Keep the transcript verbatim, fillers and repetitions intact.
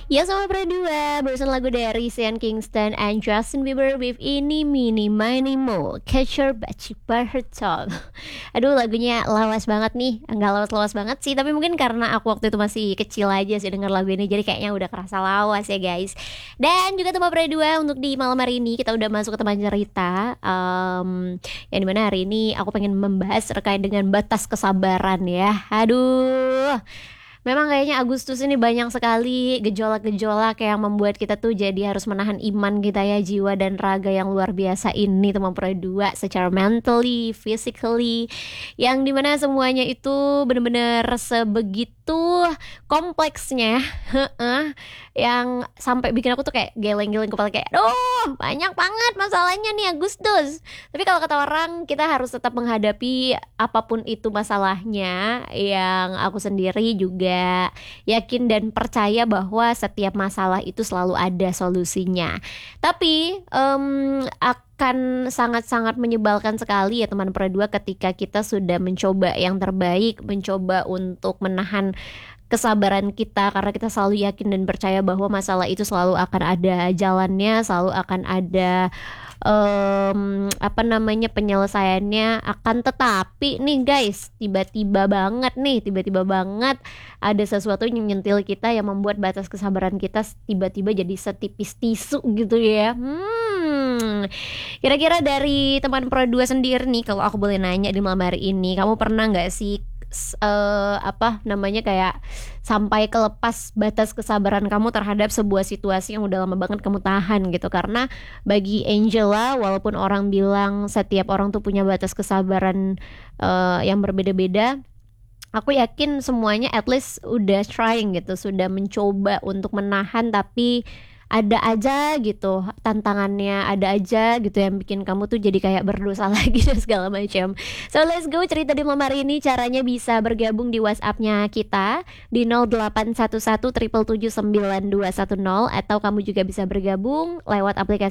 Ya sama berdua, barusan lagu dari Sean Kingston and Justin Bieber with Ini Mini Miny Mo Catch Your Body by Her Top. Aduh lagunya lawas banget nih. Enggak lawas-lawas banget sih, tapi mungkin karena aku waktu itu masih kecil aja sih denger lagu ini, jadi kayaknya udah kerasa lawas ya guys. Dan juga teman berdua, untuk di malam hari ini kita udah masuk ke teman cerita, um, yang dimana hari ini aku pengen membahas terkait dengan batas kesabaran ya. Aduh, memang kayaknya Agustus ini banyak sekali gejolak-gejolak yang membuat kita tuh jadi harus menahan iman kita ya, jiwa dan raga yang luar biasa ini teman berdua, secara mentally, physically, yang dimana semuanya itu bener-bener sebegitu kompleksnya. Heeh, yang sampai bikin aku tuh kayak geleng-geleng kepala, kayak aduh banyak banget masalahnya nih Agustus. Tapi kalau kata orang, kita harus tetap menghadapi apapun itu masalahnya. Yang aku sendiri juga yakin dan percaya bahwa setiap masalah itu selalu ada solusinya. Tapi um, akan sangat-sangat menyebalkan sekali ya teman berdua ketika kita sudah mencoba yang terbaik, mencoba untuk menahan kesabaran kita, karena kita selalu yakin dan percaya bahwa masalah itu selalu akan ada jalannya, selalu akan ada um, apa namanya penyelesaiannya. Akan tetapi nih guys, tiba-tiba banget nih, tiba-tiba banget ada sesuatu yang nyentil kita yang membuat batas kesabaran kita tiba-tiba jadi setipis tisu gitu ya. Hmm, kira-kira dari teman pro dua sendiri nih, kalau aku boleh nanya di malam hari ini, kamu pernah nggak sih uh, apa namanya kayak sampai kelepas batas kesabaran kamu terhadap sebuah situasi yang udah lama banget kamu tahan gitu? Karena bagi Angela, walaupun orang bilang setiap orang tuh punya batas kesabaran uh, yang berbeda-beda, aku yakin semuanya at least udah trying gitu, sudah mencoba untuk menahan, tapi ada aja gitu tantangannya, ada aja gitu yang bikin kamu tuh jadi kayak berdosa lagi dan segala macam. So let's go, cerita di malam hari ini. Caranya bisa bergabung di WhatsApp-nya kita di nol delapan satu satu tujuh tujuh sembilan dua satu nol, atau kamu juga bisa bergabung lewat aplikasi